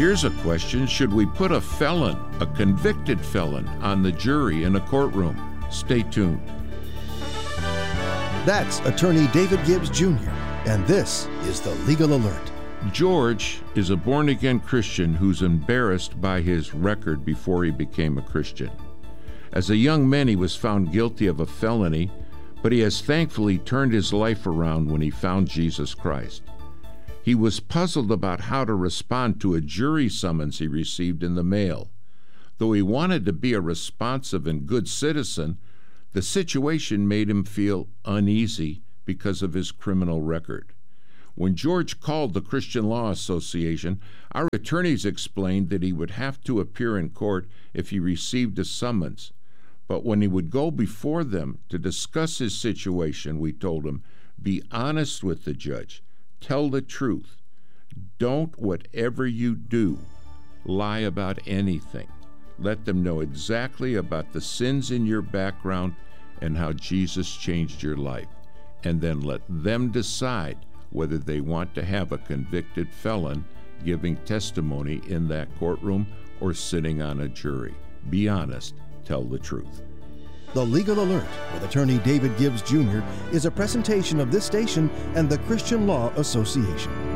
Here's a question: should we put a felon, a convicted felon, on the jury in a courtroom? Stay tuned. That's attorney David Gibbs Jr., and this is the Legal Alert. George is a born-again Christian who's embarrassed by his record before he became a Christian. As a young man, he was found guilty of a felony, but he has thankfully turned his life around when he found Jesus Christ. He was puzzled about how to respond to a jury summons he received in the mail. Though he wanted to be a responsive and good citizen, the situation made him feel uneasy because of his criminal record. When George called the Christian Law Association, our attorneys explained that he would have to appear in court if he received a summons. But when he would go before them to discuss his situation, we told him, be honest with the judge. Tell the truth. Don't, whatever you do, lie about anything. Let them know exactly about the sins in your background and how Jesus changed your life. And then let them decide whether they want to have a convicted felon giving testimony in that courtroom or sitting on a jury. Be honest. Tell the truth. The Legal Alert with attorney David Gibbs Jr. is a presentation of this station and the Christian Law Association.